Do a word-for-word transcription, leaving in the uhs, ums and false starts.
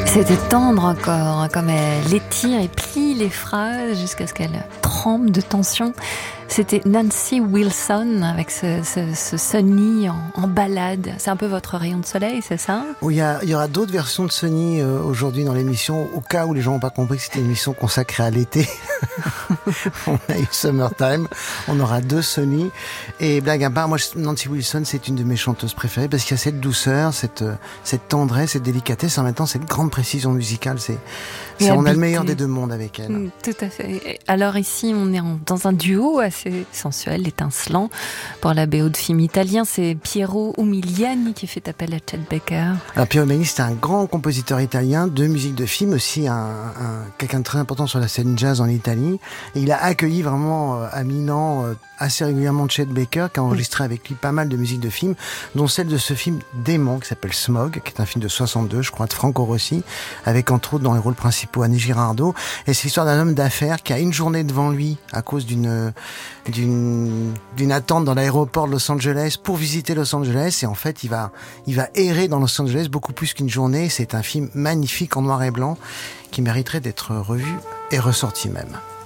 C'était tendre encore, comme elle étire et plie les phrases jusqu'à ce qu'elle tremble de tension. C'était Nancy Wilson avec ce, ce, ce Sunny en, en balade. C'est un peu votre rayon de soleil, c'est ça? Oui, il y, a, il y aura d'autres versions de Sunny euh, aujourd'hui dans l'émission, au cas où les gens n'ont pas compris que c'était une émission consacrée à l'été. On a eu Summertime, on aura deux Sunny. Et blague à part, moi, Nancy Wilson, c'est une de mes chanteuses préférées parce qu'il y a cette douceur, cette, cette tendresse, cette délicatesse, en même temps cette grande précision musicale. C'est, c'est on a le meilleur des deux mondes avec elle. Mmh, tout à fait. Alors ici, on est en, dans un duo assez sensuel, étincelant. Pour la B O de film italien, c'est Piero Umiliani qui fait appel à Chet Baker. Alors Piero Umiliani, c'est un grand compositeur italien de musique de film, aussi un, un quelqu'un de très important sur la scène jazz en Italie. Et il a accueilli vraiment euh, à Milan euh, assez régulièrement Chet Baker, qui a enregistré avec lui pas mal de musique de film, dont celle de ce film Démon, qui s'appelle Smog, qui est un film de soixante-deux, je crois, de Franco Rossi, avec entre autres dans les rôles principaux Annie Girardot. Et c'est l'histoire d'un homme d'affaires qui a une journée devant lui à cause d'une d'une d'une attente dans l'aéroport de Los Angeles pour visiter Los Angeles. Et en fait, il va il va errer dans Los Angeles beaucoup plus qu'une journée. C'est un film magnifique en noir et blanc qui mériterait d'être revu et ressorti même.